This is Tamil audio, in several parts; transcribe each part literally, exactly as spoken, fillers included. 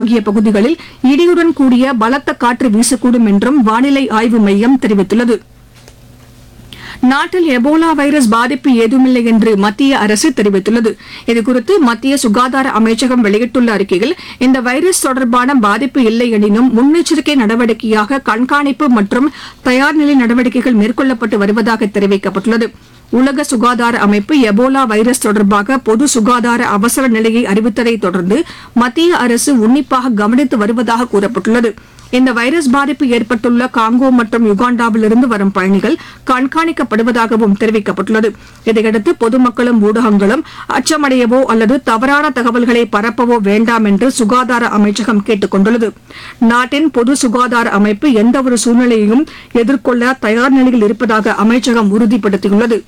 ஆகிய பகுதிகளில் இடியுடன் கூடிய பலத்த காற்று வீசக்கூடும் என்றும் வானிலை ஆய்வு மையம் தெரிவித்துள்ளது. நாட்டில் எபோலா வைரஸ் பாதிப்பு ஏதுமில்லை என்று மத்திய அரசு தெரிவித்துள்ளது. இதுகுறித்து மத்திய சுகாதார அமைச்சகம் வெளியிட்டுள்ள அறிக்கையில் இந்த வைரஸ் தொடர்பான பாதிப்பு இல்லை எனினும் முன்னெச்சரிக்கை நடவடிக்கையாக கண்காணிப்பு மற்றும் தயார்நிலை நடவடிக்கைகள் மேற்கொள்ளப்பட்டு வருவதாக தெரிவிக்கப்பட்டுள்ளது. உலக சுகாதார அமைப்பு எபோலா வைரஸ் தொடர்பாக பொது சுகாதார அவசர நிலையை அறிவித்ததை தொடர்ந்து மத்திய அரசு உன்னிப்பாக கவனித்து வருவதாக கூறப்பட்டுள்ளது. இந்த வைரஸ் பாதிப்பு ஏற்பட்டுள்ள காங்கோ மற்றும் யுகாண்டாவிலிருந்து வரும் பயணிகள் கண்காணிக்கப்படுவதாகவும் தெரிவிக்கப்பட்டுள்ளது. இதையடுத்து பொதுமக்களும் ஊடகங்களும் அச்சமடையவோ அல்லது தவறான தகவல்களை பரப்பவோ வேண்டாம் என்று சுகாதார அமைச்சகம் கேட்டுக் கொண்டுள்ளது. நாட்டின் பொது சுகாதார அமைப்பு எந்தவொரு சூழ்நிலையையும் எதிர்கொள்ள தயார் நிலையில் இருப்பதாக அமைச்சகம் உறுதிப்படுத்தியுள்ளது.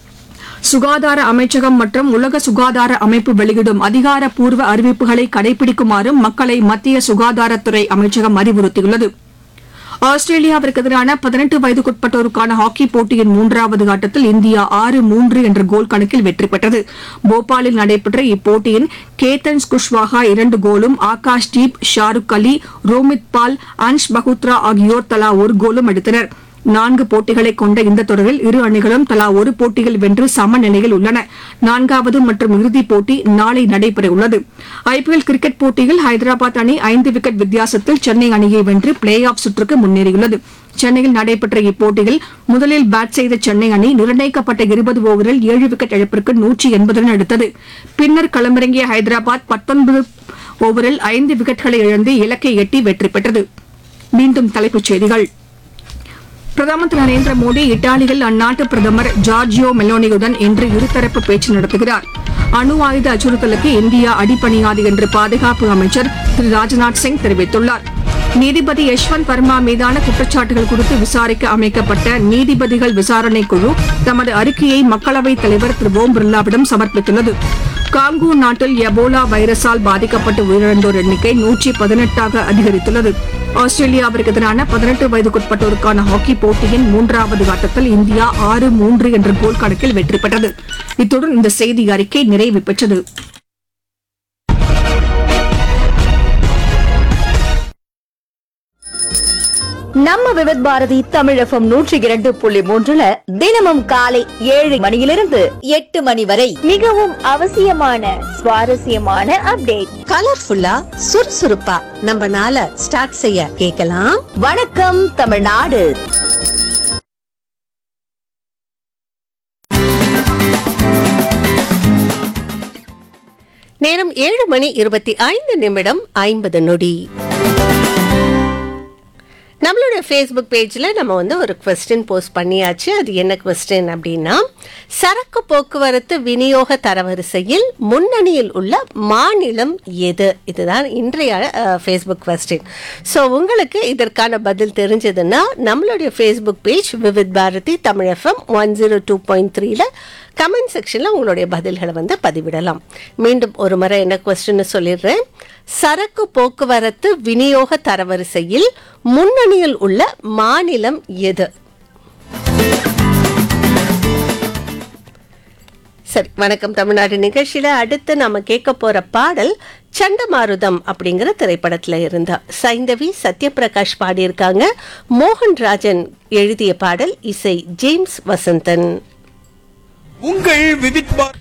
சுகாதார அமைச்சகம் மற்றும் உலக சுகாதார அமைப்பு வெளியிடும் அதிகாரப்பூர்வ அறிவிப்புகளை கடைபிடிக்குமாறும் மக்களை மத்திய சுகாதாரத்துறை அமைச்சகம் அறிவுறுத்தியுள்ளது. ஆஸ்திரேலியாவிற்கு எதிரான பதினெட்டு வயதுக்குட்பட்டோருக்கான ஹாக்கி போட்டியின் மூன்றாவது ஆட்டத்தில் இந்தியா ஆறு மூன்று என்ற கோல் கணக்கில் வெற்றி பெற்றது. போபாலில் நடைபெற்ற இப்போட்டியின் கேத்தன் குஷ்வாஹா இரண்டு கோலும், ஆகாஷ் தீப், ஷாருக் அலி, ரோமித் பால், அன்ஷ் பகுத்ரா ஆகியோர் தலா ஒரு கோலும் அடித்தனர். நான்கு போட்டிகளை கொண்ட இந்த தொடரில் இரு அணிகளும் தலா ஒரு போட்டியில் வென்று சமநிலையில் உள்ளன. நான்காவது மற்றும் இறுதிப் போட்டி நாளை நடைபெறவுள்ளது. ஐபிஎல் கிரிக்கெட் போட்டியில் ஹைதராபாத் அணி ஐந்து விக்கெட் வித்தியாசத்தில் சென்னை அணியை வென்று பிளே ஆஃப் சுற்றுக்கு முன்னேறியுள்ளது. சென்னையில் நடைபெற்ற இப்போட்டியில் முதலில் பேட் செய்த சென்னை அணி நிர்ணயிக்கப்பட்ட இருபது ஓவரில் ஏழு விக்கெட் இழப்பிற்கு நூற்றி எண்பது ரன் எடுத்தது. பின்னர் களமிறங்கிய ஹைதராபாத் பத்தொன்பது ஓவரில் ஐந்து விக்கெட்களை இழந்து இலக்கை எட்டி வெற்றி பெற்றது. மீண்டும் தலைப்புச் செய்திகள். பிரதமர் திரு நரேந்திர மோடி இத்தாலியில் அந்நாட்டு பிரதமர் ஜார்ஜியோ மெலோனியுடன் இன்று இருதரப்பு பேச்சு நடத்துகிறார். அணு ஆயுத அச்சுறுத்தலுக்கு இந்தியா அடிபணியாது என்று பாதுகாப்பு அமைச்சர் திரு ராஜ்நாத் சிங் தெரிவித்துள்ளார். நீதிபதி யஷ்வந்த் வர்மா மீதான குற்றச்சாட்டுகள் குறித்து விசாரிக்க அமைக்கப்பட்ட நீதிபதிகள் விசாரணை குழு தமது அறிக்கையை மக்களவைத் தலைவர் திரு ஓம் பிர்லாவிடம் சமர்ப்பித்துள்ளது. காங்கோ நாட்டில் எபோலா வைரஸால் பாதிக்கப்பட்டு உயிரிழந்தோர் எண்ணிக்கை நூற்றி பதினெட்டாக அதிகரித்துள்ளது. ஆஸ்திரேலியாவிற்கு எதிரான பதினெட்டு வயதுக்குட்பட்டோருக்கான ஹாக்கி போட்டியின் மூன்றாவது ஆட்டத்தில் இந்தியா ஆறு மூன்று என்ற கோல் கணக்கில் வெற்றி பெற்றது. இத்துடன் இந்த செய்தி அறிக்கை நிறைவு பெற்றது. நம்ம விவித் பாரதி தமிழ் எஃப்எம் நூற்றி இரண்டு புள்ளி மூன்றுல தினமும் காலை ஏழு மணியிலிருந்து எட்டு மணி வரை மிகவும் அவசியமான சுவாரஸ்யமான அப்டேட், கலர்ஃபுல்லா சுறுசுறுப்பா நம்ம நாளை ஸ்டார்ட் செய்ய கேட்கலாம். வணக்கம் தமிழ்நாடு. நேரம் ஏழு மணி இருபத்தி ஐந்து நிமிடம் ஐம்பது நொடி. நம்மளோட ஃபேஸ்புக் பேஜில் நம்ம வந்து ஒரு கொஸ்டின் போஸ்ட் பண்ணியாச்சு. அது என்ன கொஸ்டின் அப்படின்னா, சரக்கு போக்குவரத்து விநியோக தரவரிசையில் முன்னணியில் உள்ள மாநிலம் எது? இதுதான் இன்றைய ஃபேஸ்புக் கொஸ்டின். ஸோ உங்களுக்கு இதற்கான பதில் தெரிஞ்சதுன்னா நம்மளுடைய Facebook page Vividh Bharathi Tamil FM one zero two point த்ரீல கமெண்ட் செக்ஷனில் உங்களுடைய பதில்களை வந்து பதிவிடலாம். மீண்டும் ஒரு முறை என்ன கொஸ்டின்னு சொல்லிடுறேன். சரக்கு போக்குவரத்து விநியோக தரவரிசையில் முன்னணியில் உள்ள மாநிலம் எது? சரி, வணக்கம் தமிழ்நாடு நிகழ்ச்சியில அடுத்து நாம கேட்க போற பாடல் சண்டமாருதம் அப்படிங்கிற திரைப்படத்துல இருந்தா சைந்தவி சத்யபிரகாஷ் பாடியிருக்காங்க. மோகன்ராஜன் எழுதிய பாடல், இசை ஜேம்ஸ் வசந்தன். உங்கள் விதிட்